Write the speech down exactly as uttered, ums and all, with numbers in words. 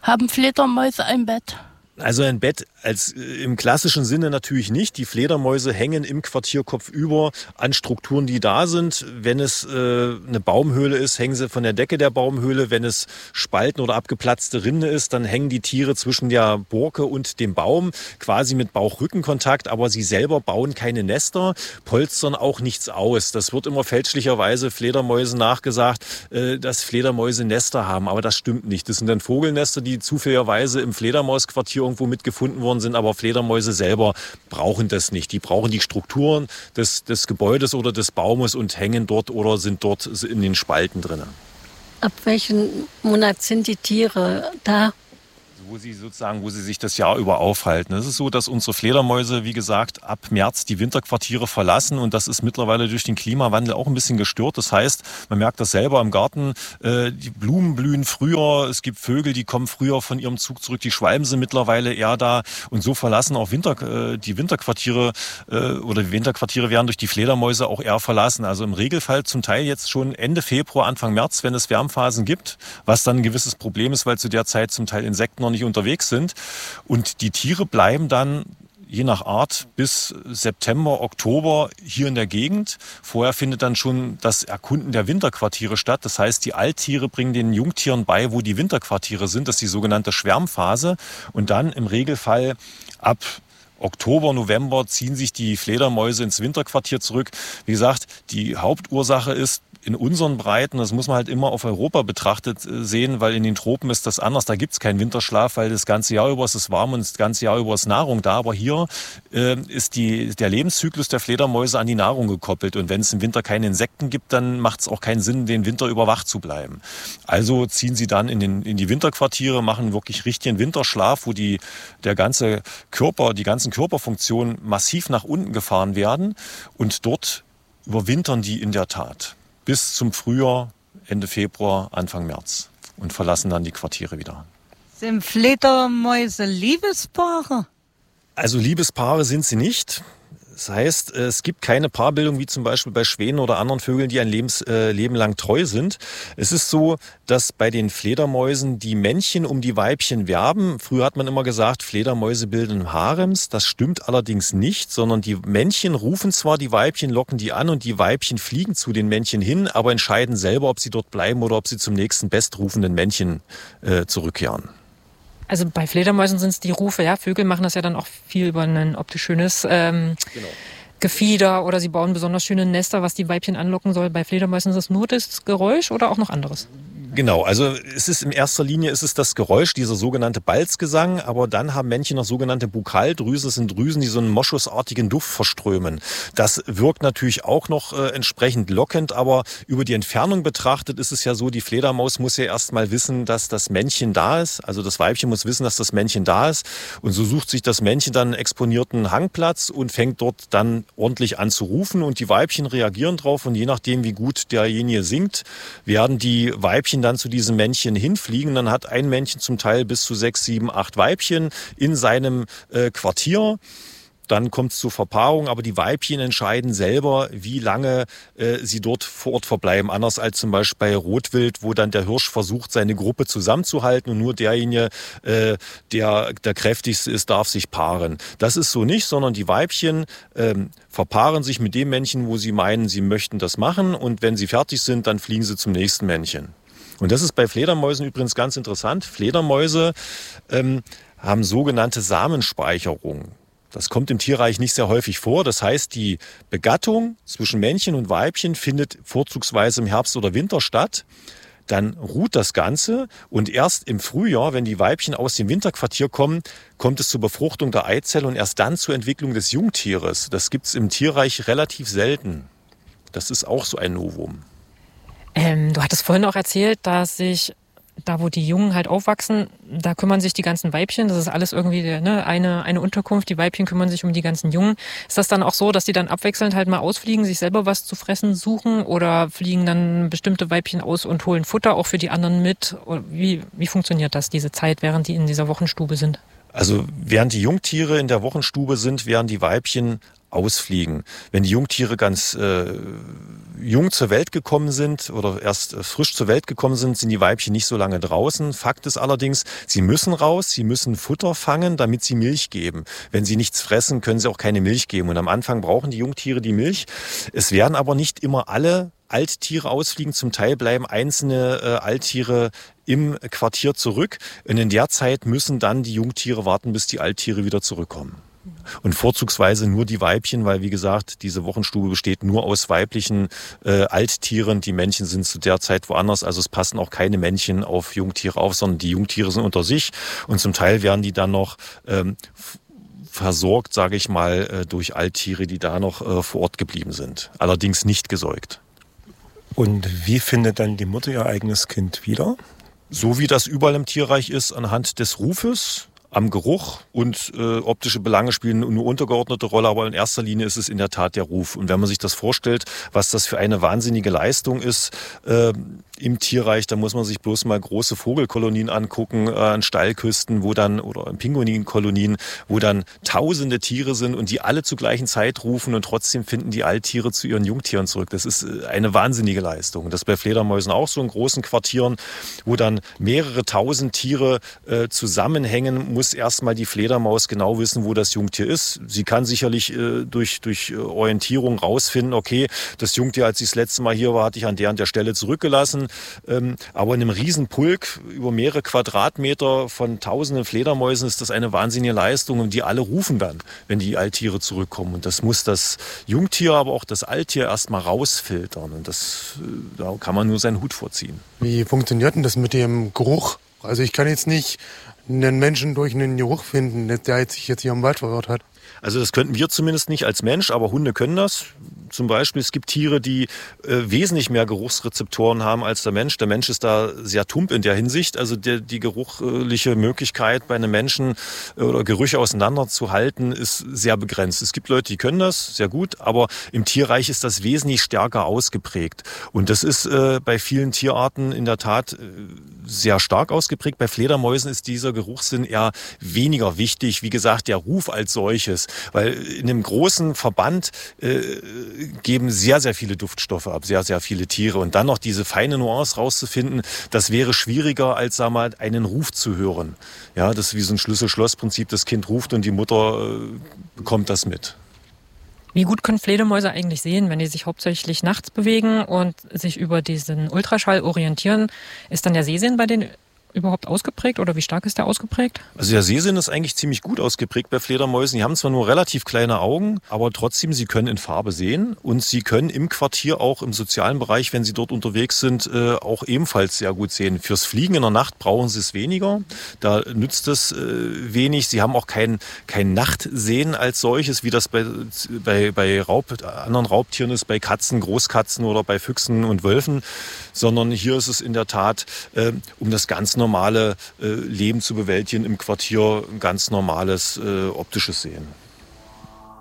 Haben Fledermäuse ein Bett? Also ein Bett als äh, im klassischen Sinne natürlich nicht. Die Fledermäuse hängen im Quartier kopfüber an Strukturen, die da sind. Wenn es äh, eine Baumhöhle ist, hängen sie von der Decke der Baumhöhle. Wenn es Spalten oder abgeplatzte Rinde ist, dann hängen die Tiere zwischen der Borke und dem Baum, quasi mit Bauch-Rücken-Kontakt. Aber sie selber bauen keine Nester, polstern auch nichts aus. Das wird immer fälschlicherweise Fledermäusen nachgesagt, äh, dass Fledermäuse Nester haben. Aber das stimmt nicht. Das sind dann Vogelnester, die zufälligerweise im Fledermausquartier irgendwo mitgefunden worden sind, aber Fledermäuse selber brauchen das nicht. Die brauchen die Strukturen des, des Gebäudes oder des Baumes und hängen dort oder sind dort in den Spalten drin. Ab welchem Monat sind die Tiere da? Wo sie sozusagen, wo sie sich das Jahr über aufhalten. Es ist so, dass unsere Fledermäuse, wie gesagt, ab März die Winterquartiere verlassen und das ist mittlerweile durch den Klimawandel auch ein bisschen gestört. Das heißt, man merkt das selber im Garten, äh, die Blumen blühen früher, es gibt Vögel, die kommen früher von ihrem Zug zurück, die Schwalben sind mittlerweile eher da und so verlassen auch Winter, äh, die Winterquartiere äh, oder die Winterquartiere werden durch die Fledermäuse auch eher verlassen. Also im Regelfall zum Teil jetzt schon Ende Februar, Anfang März, wenn es Wärmphasen gibt, was dann ein gewisses Problem ist, weil zu der Zeit zum Teil Insekten noch nicht unterwegs sind. Und die Tiere bleiben dann je nach Art bis September, Oktober hier in der Gegend. Vorher findet dann schon das Erkunden der Winterquartiere statt. Das heißt, die Alttiere bringen den Jungtieren bei, wo die Winterquartiere sind. Das ist die sogenannte Schwärmphase. Und dann im Regelfall ab Oktober, November ziehen sich die Fledermäuse ins Winterquartier zurück. Wie gesagt, die Hauptursache ist, in unseren Breiten, das muss man halt immer auf Europa betrachtet sehen, weil in den Tropen ist das anders. Da gibt es keinen Winterschlaf, weil das ganze Jahr über ist es warm und das ganze Jahr über ist Nahrung da. Aber hier äh, ist die, der Lebenszyklus der Fledermäuse an die Nahrung gekoppelt. Und wenn es im Winter keine Insekten gibt, dann macht es auch keinen Sinn, den Winter über wach zu bleiben. Also ziehen sie dann in, den, in die Winterquartiere, machen wirklich richtigen Winterschlaf, wo die, der ganze Körper, die ganzen Körperfunktionen massiv nach unten gefahren werden. Und dort überwintern die in der Tat bis zum Frühjahr, Ende Februar, Anfang März und verlassen dann die Quartiere wieder. Sind Fledermäuse Liebespaare? Also Liebespaare sind sie nicht. Das heißt, es gibt keine Paarbildung wie zum Beispiel bei Schwänen oder anderen Vögeln, die ein Lebens, äh, Leben lang treu sind. Es ist so, dass bei den Fledermäusen die Männchen um die Weibchen werben. Früher hat man immer gesagt, Fledermäuse bilden Harems. Das stimmt allerdings nicht, sondern die Männchen rufen zwar die Weibchen, locken die an und die Weibchen fliegen zu den Männchen hin, aber entscheiden selber, ob sie dort bleiben oder ob sie zum nächsten bestrufenden Männchen äh, zurückkehren. Also bei Fledermäusen sind es die Rufe, ja. Vögel machen das ja dann auch viel über ein optisch schönes ähm, genau. Gefieder oder sie bauen besonders schöne Nester, was die Weibchen anlocken soll. Bei Fledermäusen ist es nur das Geräusch oder auch noch anderes? Genau, also es ist in erster Linie ist es das Geräusch, dieser sogenannte Balzgesang, aber dann haben Männchen noch sogenannte Bukaldrüsen, das sind Drüsen, die so einen moschusartigen Duft verströmen. Das wirkt natürlich auch noch äh, entsprechend lockend, aber über die Entfernung betrachtet ist es ja so, die Fledermaus muss ja erst mal wissen, dass das Männchen da ist, also das Weibchen muss wissen, dass das Männchen da ist und so sucht sich das Männchen dann einen exponierten Hangplatz und fängt dort dann ordentlich an zu rufen und die Weibchen reagieren drauf und je nachdem, wie gut derjenige singt, werden die Weibchen dann zu diesem Männchen hinfliegen. Dann hat ein Männchen zum Teil bis zu sechs, sieben, acht Weibchen in seinem äh, Quartier. Dann kommt es zur Verpaarung, aber die Weibchen entscheiden selber, wie lange äh, sie dort vor Ort verbleiben. Anders als zum Beispiel bei Rotwild, wo dann der Hirsch versucht, seine Gruppe zusammenzuhalten und nur derjenige, äh, der der kräftigste ist, darf sich paaren. Das ist so nicht, sondern die Weibchen ähm, verpaaren sich mit dem Männchen, wo sie meinen, sie möchten das machen und wenn sie fertig sind, dann fliegen sie zum nächsten Männchen. Und das ist bei Fledermäusen übrigens ganz interessant. Fledermäuse ähm, haben sogenannte Samenspeicherung. Das kommt im Tierreich nicht sehr häufig vor. Das heißt, die Begattung zwischen Männchen und Weibchen findet vorzugsweise im Herbst oder Winter statt. Dann ruht das Ganze und erst im Frühjahr, wenn die Weibchen aus dem Winterquartier kommen, kommt es zur Befruchtung der Eizelle und erst dann zur Entwicklung des Jungtieres. Das gibt es im Tierreich relativ selten. Das ist auch so ein Novum. Ähm, du hattest vorhin auch erzählt, dass sich da, wo die Jungen halt aufwachsen, da kümmern sich die ganzen Weibchen. Das ist alles irgendwie ne, eine, eine Unterkunft. Die Weibchen kümmern sich um die ganzen Jungen. Ist das dann auch so, dass die dann abwechselnd halt mal ausfliegen, sich selber was zu fressen suchen? Oder fliegen dann bestimmte Weibchen aus und holen Futter auch für die anderen mit? Wie, wie funktioniert das, diese Zeit, während die in dieser Wochenstube sind? Also während die Jungtiere in der Wochenstube sind, werden die Weibchen ausfliegen. Wenn die Jungtiere ganz äh, jung zur Welt gekommen sind oder erst äh, frisch zur Welt gekommen sind, sind die Weibchen nicht so lange draußen. Fakt ist allerdings, sie müssen raus, sie müssen Futter fangen, damit sie Milch geben. Wenn sie nichts fressen, können sie auch keine Milch geben. Und am Anfang brauchen die Jungtiere die Milch. Es werden aber nicht immer alle Alttiere ausfliegen. Zum Teil bleiben einzelne äh, Alttiere im Quartier zurück. Und in der Zeit müssen dann die Jungtiere warten, bis die Alttiere wieder zurückkommen. Und vorzugsweise nur die Weibchen, weil wie gesagt, diese Wochenstube besteht nur aus weiblichen äh, Alttieren. Die Männchen sind zu der Zeit woanders, also es passen auch keine Männchen auf Jungtiere auf, sondern die Jungtiere sind unter sich. Und zum Teil werden die dann noch ähm, versorgt, sage ich mal, äh, durch Alttiere, die da noch äh, vor Ort geblieben sind. Allerdings nicht gesäugt. Und wie findet dann die Mutter ihr eigenes Kind wieder? So wie das überall im Tierreich ist, anhand des Rufes, am Geruch, und äh, optische Belange spielen nur untergeordnete Rolle, aber in erster Linie ist es in der Tat der Ruf. Und wenn man sich das vorstellt, was das für eine wahnsinnige Leistung ist äh, im Tierreich, da muss man sich bloß mal große Vogelkolonien angucken, äh, an Steilküsten, wo dann, oder in Pinguinkolonien, wo dann tausende Tiere sind und die alle zur gleichen Zeit rufen und trotzdem finden die Alttiere zu ihren Jungtieren zurück. Das ist eine wahnsinnige Leistung. Das ist bei Fledermäusen auch so in großen Quartieren, wo dann mehrere tausend Tiere äh, zusammenhängen, muss erstmal die Fledermaus genau wissen, wo das Jungtier ist. Sie kann sicherlich äh, durch, durch äh, Orientierung rausfinden, okay, das Jungtier, als ich das letzte Mal hier war, hatte ich an der und der Stelle zurückgelassen. Ähm, aber in einem Riesenpulk über mehrere Quadratmeter von tausenden Fledermäusen ist das eine wahnsinnige Leistung, und die alle rufen dann, wenn die Alttiere zurückkommen. Und das muss das Jungtier, aber auch das Alttier erstmal rausfiltern. Und das, äh, da kann man nur seinen Hut vorziehen. Wie funktioniert denn das mit dem Geruch? Also ich kann jetzt nicht einen Menschen durch einen Geruch finden, der jetzt sich jetzt hier im Wald verirrt hat. Also das könnten wir zumindest nicht als Mensch, aber Hunde können das. Zum Beispiel, es gibt Tiere, die äh, wesentlich mehr Geruchsrezeptoren haben als der Mensch. Der Mensch ist da sehr tump in der Hinsicht. Also der, die geruchliche Möglichkeit bei einem Menschen äh, oder Gerüche auseinanderzuhalten ist sehr begrenzt. Es gibt Leute, die können das sehr gut, aber im Tierreich ist das wesentlich stärker ausgeprägt. Und das ist äh, bei vielen Tierarten in der Tat äh, sehr stark ausgeprägt. Bei Fledermäusen ist dieser Geruchssinn eher weniger wichtig. Wie gesagt, der Ruf als solches. Weil in einem großen Verband äh, geben sehr, sehr viele Duftstoffe ab, sehr, sehr viele Tiere. Und dann noch diese feine Nuance rauszufinden, das wäre schwieriger, als sag mal, einen Ruf zu hören. Ja, das ist wie so ein Schlüssel-Schloss-Prinzip. Das Kind ruft und die Mutter äh, bekommt das mit. Wie gut können Fledermäuse eigentlich sehen, wenn die sich hauptsächlich nachts bewegen und sich über diesen Ultraschall orientieren? Ist dann der Sehsinn bei denen überhaupt ausgeprägt oder wie stark ist der ausgeprägt? Also der Sehsinn ist eigentlich ziemlich gut ausgeprägt bei Fledermäusen. Die haben zwar nur relativ kleine Augen, aber trotzdem, sie können in Farbe sehen, und sie können im Quartier auch im sozialen Bereich, wenn sie dort unterwegs sind, äh, auch ebenfalls sehr gut sehen. Fürs Fliegen in der Nacht brauchen sie es weniger. Da nützt es äh, wenig. Sie haben auch kein, kein Nachtsehen als solches, wie das bei, bei, bei Raub, anderen Raubtieren ist, bei Katzen, Großkatzen oder bei Füchsen und Wölfen, sondern hier ist es in der Tat, äh, um das ganz normale äh, Leben zu bewältigen im Quartier, ein ganz normales äh, optisches Sehen.